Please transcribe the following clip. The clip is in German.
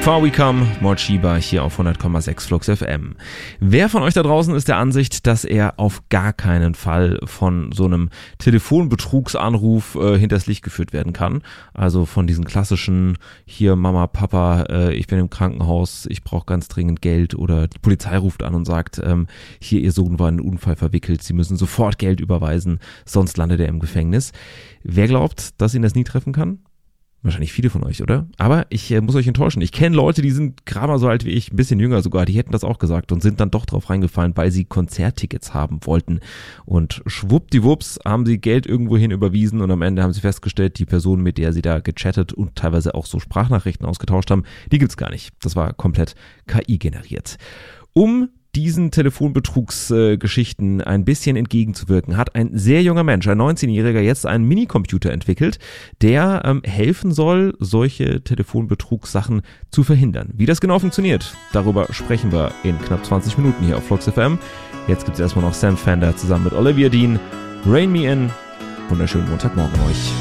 Far We Come, Morchiba hier auf 100,6 Flux FM. Wer von euch da draußen ist der Ansicht, dass er auf gar keinen Fall von so einem Telefonbetrugsanruf hinters Licht geführt werden kann? Also von diesen klassischen, hier Mama, Papa, ich bin im Krankenhaus, ich brauche ganz dringend Geld, oder die Polizei ruft an und sagt, hier ihr Sohn war in einen Unfall verwickelt, sie müssen sofort Geld überweisen, sonst landet er im Gefängnis. Wer glaubt, dass ihn das nie treffen kann? Wahrscheinlich viele von euch, oder? Aber ich muss euch enttäuschen. Ich kenne Leute, die sind gerade mal so alt wie ich, ein bisschen jünger sogar, die hätten das auch gesagt und sind dann doch drauf reingefallen, weil sie Konzerttickets haben wollten. Und schwuppdiwupps haben sie Geld irgendwohin überwiesen und am Ende haben sie festgestellt, die Person, mit der sie da gechattet und teilweise auch so Sprachnachrichten ausgetauscht haben, die gibt's gar nicht. Das war komplett KI generiert. Um diesen Telefonbetrugsgeschichten ein bisschen entgegenzuwirken, hat ein sehr junger Mensch, ein 19-Jähriger, jetzt einen Minicomputer entwickelt, der helfen soll, solche Telefonbetrugssachen zu verhindern. Wie das genau funktioniert, darüber sprechen wir in knapp 20 Minuten hier auf Flux FM. Jetzt gibt es erstmal noch Sam Fender zusammen mit Olivia Dean. Rain Me In. Wunderschönen Montagmorgen euch.